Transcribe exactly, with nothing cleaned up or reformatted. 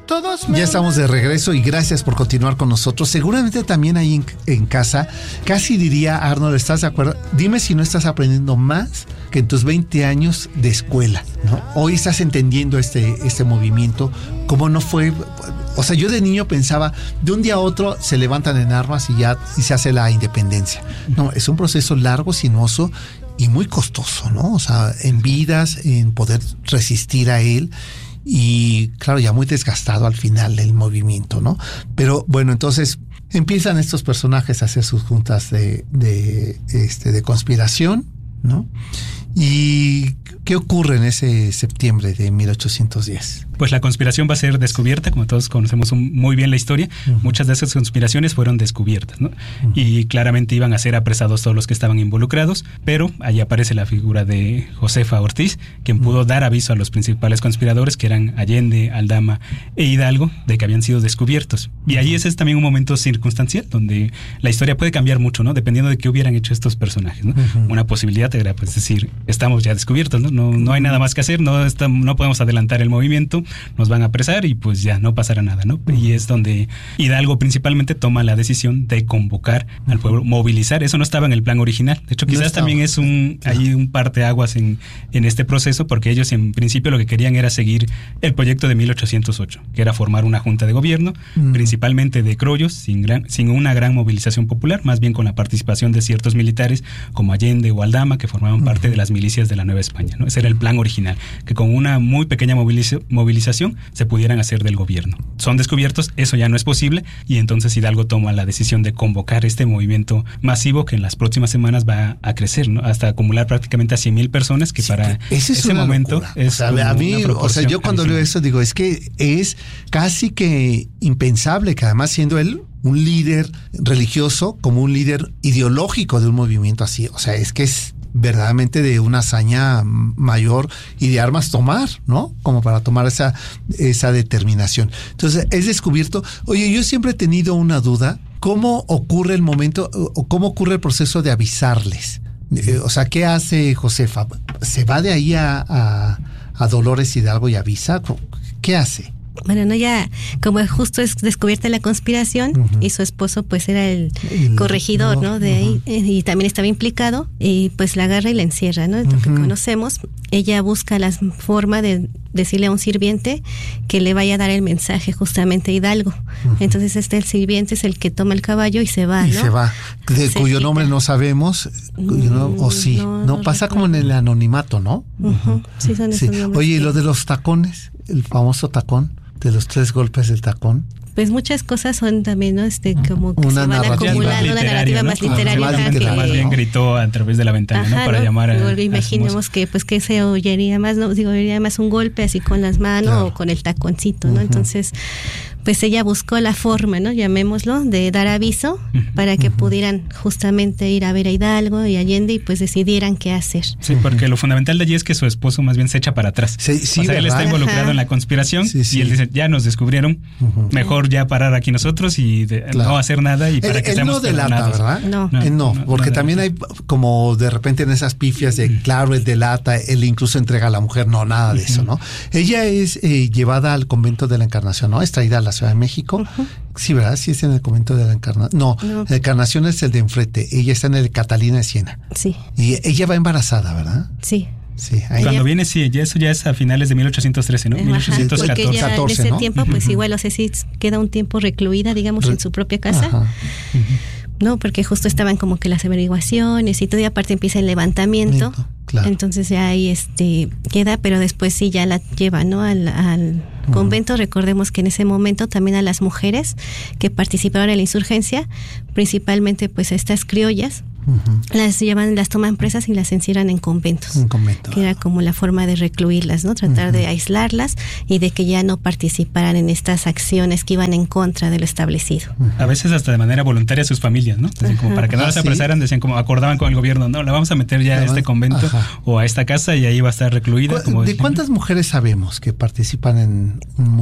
Todos me... Ya estamos de regreso y gracias por continuar con nosotros. Seguramente también ahí en, en casa, casi diría, Arnold, ¿estás de acuerdo? Dime si no estás aprendiendo más que en tus veinte años de escuela, ¿no? Hoy estás entendiendo este, este movimiento, cómo no fue... O sea, yo de niño pensaba, de un día a otro se levantan en armas y ya y se hace la independencia. No, es un proceso largo, sinuoso y muy costoso, ¿no? O sea, en vidas, en poder resistir a él. Y claro, ya muy desgastado al final el movimiento, ¿no? Pero bueno, entonces empiezan estos personajes a hacer sus juntas de, de, este, de conspiración, ¿no? ¿Y qué ocurre en ese septiembre de mil ochocientos diez? Pues la conspiración va a ser descubierta, como todos conocemos un, muy bien la historia. Uh-huh. Muchas de esas conspiraciones fueron descubiertas, ¿no? Uh-huh. Y claramente iban a ser apresados todos los que estaban involucrados, pero ahí aparece la figura de Josefa Ortiz, quien uh-huh. pudo dar aviso a los principales conspiradores, que eran Allende, Aldama e Hidalgo, de que habían sido descubiertos. Y uh-huh. ahí ese es también un momento circunstancial, donde la historia puede cambiar mucho, ¿no? Dependiendo de qué hubieran hecho estos personajes, ¿no? Uh-huh. Una posibilidad era, pues, decir, estamos ya descubiertos, ¿no? No, no hay nada más que hacer, no, está, no podemos adelantar el movimiento, nos van a apresar y pues ya no pasará nada, ¿no? Y es donde Hidalgo principalmente toma la decisión de convocar uh-huh. al pueblo, movilizar. Eso no estaba en el plan original. De hecho, quizás no también es un claro. hay un parteaguas en, en este proceso, porque ellos en principio lo que querían era seguir el proyecto de mil ochocientos ocho, que era formar una junta de gobierno, uh-huh. principalmente de criollos, sin, gran, sin una gran movilización popular, más bien con la participación de ciertos militares como Allende o Aldama, que formaban uh-huh. parte de las milicias de la Nueva España, ¿no? Ese era el plan original, que con una muy pequeña moviliz- movilización se pudieran hacer del gobierno. Son descubiertos, eso ya no es posible, y entonces Hidalgo toma la decisión de convocar este movimiento masivo que en las próximas semanas va a crecer, ¿no? Hasta acumular prácticamente a cien mil personas, que sí, para que ese, ese momento locura. Es o sea, a mí, o sea, yo cuando leo eso digo, es que es casi que impensable que además siendo él un líder religioso como un líder ideológico de un movimiento así, o sea, es que es verdaderamente de una hazaña mayor y de armas tomar, ¿no? Como para tomar esa, esa determinación. Entonces, es descubierto. Oye, yo siempre he tenido una duda, ¿cómo ocurre el momento o cómo ocurre el proceso de avisarles? Eh, o sea, ¿qué hace Josefa? ¿Se va de ahí a, a, a Dolores Hidalgo y avisa? ¿Qué hace? Bueno, no, ya como justo es descubierta la conspiración uh-huh. y su esposo pues era el, el corregidor, ¿no? De uh-huh. ahí, y también estaba implicado, y pues la agarra y la encierra, ¿no? Lo uh-huh. que conocemos. Ella busca la forma de decirle a un sirviente que le vaya a dar el mensaje justamente a Hidalgo. Uh-huh. Entonces este el sirviente es el que toma el caballo y se va, y ¿no? se va, de se cuyo nombre no sabemos, no, o sí, no, no, no pasa recuerdo. Como en el anonimato, ¿no? Uh-huh. Sí, son esos sí. nombres. Oye, ¿y lo de los tacones? El famoso tacón. De los tres golpes del tacón. Pues muchas cosas son también, ¿no? Este, como que una se van acumulando, una narrativa ¿no? más literaria. Más, más, que, más bien gritó a través de la ventana, ajá, ¿no? Para ¿no? llamar a... Luego, imaginemos a que pues que se oyería más, no digo, oyería más un golpe así con las manos claro. o con el taconcito, ¿no? Uh-huh. Entonces, pues ella buscó la forma, ¿no? Llamémoslo, de dar aviso uh-huh. para que uh-huh. pudieran justamente ir a ver a Hidalgo y Allende y pues decidieran qué hacer. Sí, porque lo fundamental de allí es que su esposo más bien se echa para atrás. Sí, sí, o sea, él está involucrado ajá. en la conspiración sí, sí. y él dice, ya nos descubrieron, uh-huh. mejor ya parar aquí nosotros y de, claro. no hacer nada y para él, que él seamos no delata, perdonados. ¿verdad? No. No, él no, no porque no, también no. hay como de repente en esas pifias de claro, él delata, él incluso entrega a la mujer, no, nada de uh-huh. eso, ¿no? Ella es eh, llevada al convento de la Encarnación, ¿no? Es traída a la Ciudad de México. Uh-huh. Sí, ¿verdad? Sí es en el convento de la Encarnación. No, no, la Encarnación es el de enfrente, ella está en el Catalina de Siena. Sí. Y ella va embarazada, ¿verdad? Sí. Sí, ahí. Cuando viene, sí, ya eso ya es a finales de mil ochocientos trece, ¿no? Ajá, mil ochocientos catorce. Porque ya catorce, en ese ¿no? tiempo, pues uh-huh. igual, o sea, sí queda un tiempo recluida, digamos, Re- en su propia casa. Ajá. Uh-huh. No, porque justo estaban como que las averiguaciones y todo, y aparte empieza el levantamiento. Miento, claro. Entonces ya ahí este queda, pero después sí ya la lleva, ¿no? Al, al uh-huh. convento. Recordemos que en ese momento también a las mujeres que participaron en la insurgencia, principalmente pues a estas criollas, uh-huh. las llevan, las toman presas y las encierran en conventos. Un convento. Que era como la forma de recluirlas, ¿no? Tratar uh-huh. de aislarlas y de que ya no participaran en estas acciones que iban en contra de lo establecido. Uh-huh. A veces hasta de manera voluntaria sus familias, ¿no? Decían, como para que no ah, las apresaran, ¿sí? Decían como acordaban con el gobierno, no, la vamos a meter ya a este convento ajá. o a esta casa y ahí va a estar recluida. ¿De como cuántas mujeres sabemos que participan en un